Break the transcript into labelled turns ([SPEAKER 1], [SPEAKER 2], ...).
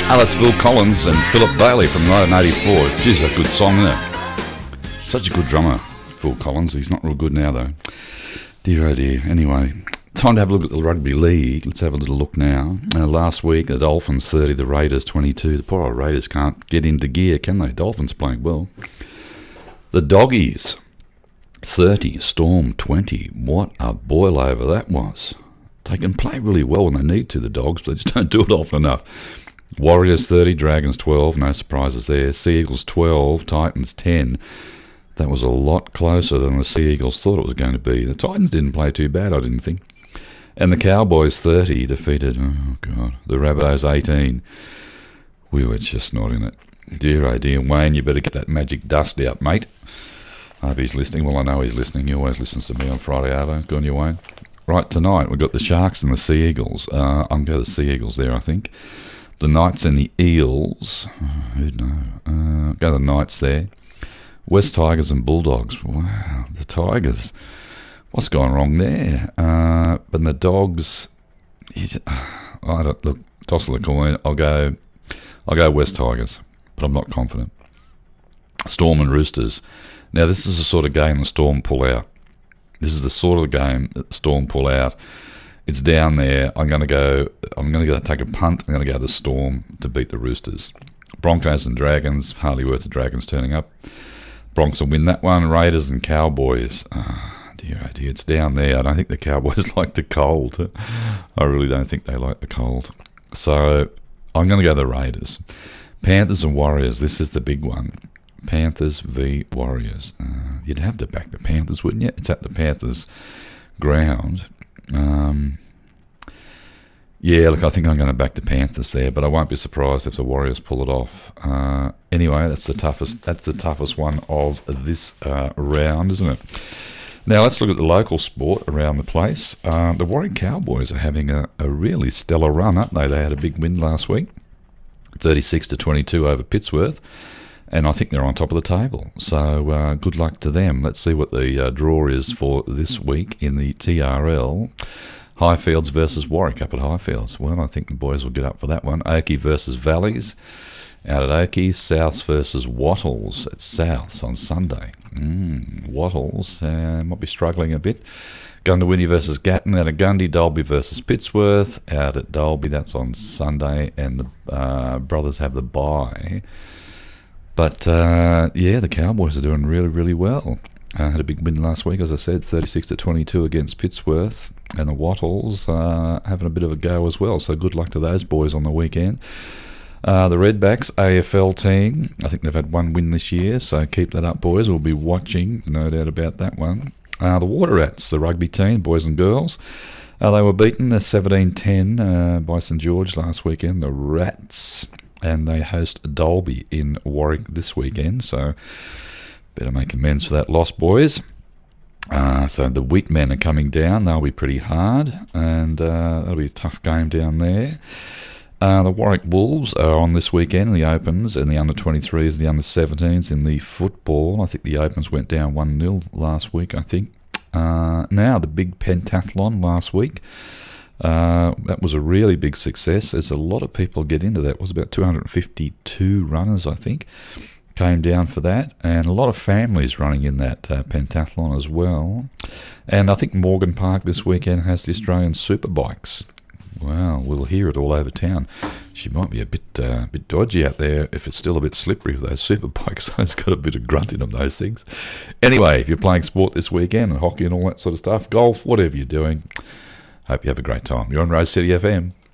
[SPEAKER 1] Oh, that's Phil Collins and Philip Bailey from 1984. Geez, a good song, isn't it? Such a good drummer, Phil Collins. He's not real good now, though. Dear, oh dear. Anyway, time to have a look at the rugby league. Let's have a little look now. Last week, the Dolphins 30, the Raiders 22. The poor old Raiders can't get into gear, can they? Dolphins playing well. The Doggies 30, Storm 20. What a boil over that was. They can play really well when they need to, the Dogs, but they just don't do it often enough. Warriors 30, Dragons 12, no surprises there. Sea Eagles 12, Titans 10. That was a lot closer than the Sea Eagles thought it was going to be. The Titans didn't play too bad, I didn't think. And the Cowboys 30 defeated, oh God, the Rabbitohs 18. We were just not in it. Dear, oh dear, Wayne, you better get that magic dust out, mate. I hope he's listening. Well, I know he's listening. He always listens to me on Friday, Arvo. Go on, you, Wayne. Right, tonight we've got the Sharks and the Sea Eagles. I'm going to go the Sea Eagles there, I think. The Knights and the Eels. Who'd know? Go the Knights there. West Tigers and Bulldogs. Wow, the Tigers. What's gone wrong there? But the Dogs. I don't look. Toss of the coin. I'll go West Tigers, but I'm not confident. Storm and Roosters. Now this is the sort of game the Storm pull out. This is the sort of game that the Storm pull out. It's down there. I'm going to go take a punt. I'm going to go the Storm to beat the Roosters. Broncos and Dragons. Hardly worth the Dragons turning up. Bronx will win that one. Raiders and Cowboys. Oh dear, it's down there. I don't think the Cowboys like the cold. I really don't think they like the cold. So I'm going to go the Raiders. Panthers and Warriors. This is the big one. Panthers v Warriors. You'd have to back the Panthers, wouldn't you? It's at the Panthers ground. Yeah, look, I think I'm going to back the Panthers there, but I won't be surprised if the Warriors pull it off. Anyway, that's the toughest one of this round, isn't it? Now let's look at the local sport around the place. The Warwick Cowboys are having a really stellar run, aren't they? They had a big win last week, 36-22 over Pittsworth, and I think they're on top of the table. So good luck to them. Let's see what the draw is for this week in the TRL. Highfields versus Warwick up at Highfields. Well, I think the boys will get up for that one. Oakey versus Valleys out at Oakey. Souths versus Wattles at Souths on Sunday. Wattles might be struggling a bit. Goondiwindi versus Gatton out at Gundy. Dalby versus Pittsworth out at Dalby. That's on Sunday, and the brothers have the bye. But yeah, the Cowboys are doing really, really well. Had a big win last week, as I said, 36-22 against Pittsworth, and the Wattles having a bit of a go as well. So good luck to those boys on the weekend. The Redbacks AFL team, I think they've had one win this year, so keep that up, boys. We'll be watching, no doubt about that one. The Water Rats, the rugby team, boys and girls, they were beaten 17-10 by St George last weekend. The Rats, and they host Dalby in Warwick this weekend, so better make amends for that loss, boys. So the Wheatmen are coming down. They'll be pretty hard, and that'll be a tough game down there. The Warwick Wolves are on this weekend in the Opens, and the under-23s, the under-17s in the football. I think the Opens went down 1-0 last week, I think. Now, the big pentathlon last week. That was a really big success. There's a lot of people get into that. It was about 252 runners, I think, came down for that, and a lot of families running in that pentathlon as well. And I think Morgan Park this weekend has the Australian Superbikes. Wow, we'll hear it all over town. She might be a bit dodgy out there if it's still a bit slippery with those superbikes. Those got a bit of grunt in them, those things. Anyway, if you're playing sport this weekend, and hockey and all that sort of stuff, golf, whatever you're doing, hope you have a great time. You're on Rose City FM.